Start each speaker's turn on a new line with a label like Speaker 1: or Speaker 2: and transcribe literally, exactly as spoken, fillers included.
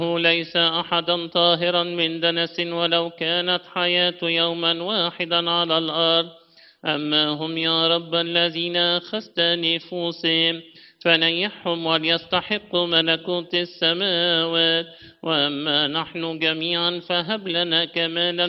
Speaker 1: ليس أحدا طاهرا من دنس ولو كانت حياة يوما واحدا على الأرض. أما هم يا رب الذين أخذت نفوسهم فنيحهم وليستحقوا ملكوت السماوات، وأما نحن جميعا فهب لنا كمالا